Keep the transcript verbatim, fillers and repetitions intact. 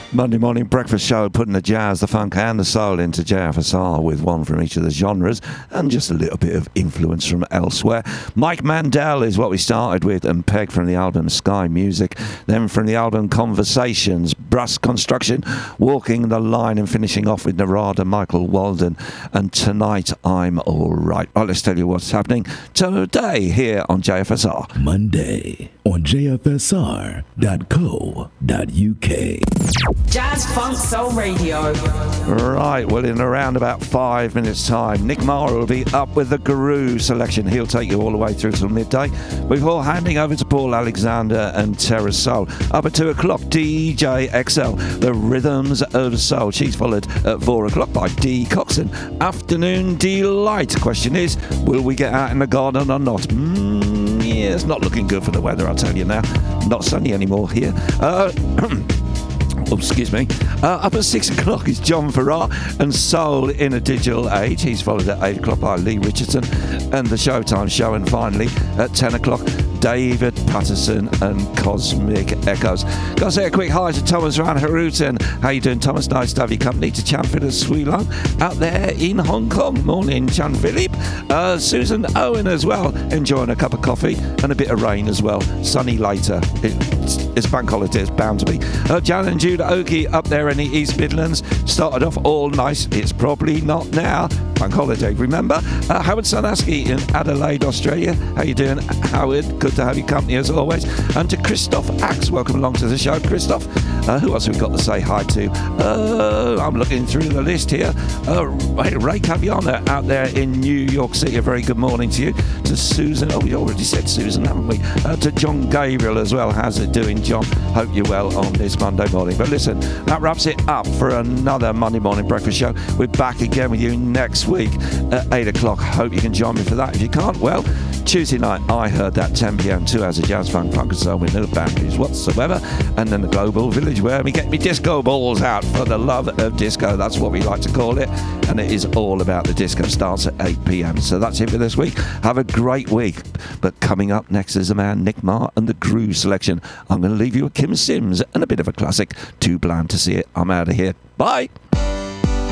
Monday morning breakfast show, putting the jazz, the funk and the soul into J F S R with one from each of the genres and just a little bit of influence from elsewhere. Mike Mandel is what we started with, and Peg from the album Sky Music. Then from the album Conversations, Brass Construction, Walking the Line, and finishing off with Narada, Michael Walden, and Tonight I'm Alright. Right, let's tell you what's happening today here on J F S R. Monday on J F S R dot co dot U K. Jazz Funk Soul Radio. Right, well, in around about five minutes' time, Nick Mara will be up with the Guru selection. He'll take you all the way through till midday, before handing over to Paul Alexander and Terra Soul. Up at two o'clock, D J X L, the Rhythms of Soul. She's followed at four o'clock by D Coxon. Afternoon Delight. Question is, will we get out in the garden or not? Mm, yeah, it's not looking good for the weather, I'll tell you now. Not sunny anymore here. Uh... Oh, excuse me. Uh, up at six o'clock is John Farrar and Soul in a Digital Age. He's followed at eight o'clock by Lee Richardson and the Showtime Show. And finally, at ten o'clock, David Patterson and Cosmic Echoes. Got to say a quick hi to Thomas Van Houten. How you doing, Thomas? Nice to have your company. To Chan Philip Sweelong out there in Hong Kong. Morning, Chan Philip. Uh, Susan Owen as well, enjoying a cup of coffee and a bit of rain as well. Sunny later. It's, it's bank holiday, it's bound to be. Uh, Jan and Judah Oki up there in the East Midlands. Started off all nice. It's probably not now. Bank holiday, remember? Uh, Howard Sanaski in Adelaide, Australia. How you doing, Howard? Good to have your company as always. And to Christoph Axe, welcome along to the show, Christoph. Uh, who else have we got to say hi to? Uh, I'm looking through the list here. Uh, Ray, Ray Caviana out there in New York City. A very good morning to you. To Susan. Oh, we already said Susan, haven't we? Uh, to John Gabriel as well. How's it doing, John? Hope you're well on this Monday morning. But listen, that wraps it up for another Monday morning breakfast show. We're back again with you next week at eight o'clock. Hope you can join me for that. If you can't, well, Tuesday night, I heard that ten p.m. two hours of jazz, funk, funk and soul with no boundaries whatsoever. And then the Global Village, where we get me disco balls out for the love of disco. That's what we like to call it. And it is all about the disco. Starts at eight p.m. So that's it for this week. Have a great week. But coming up next is the man Nick Marr and the Groove Selection. I'm going to leave you with Kim Sims and a bit of a classic, Too Bland to See It. I'm out of here. Bye.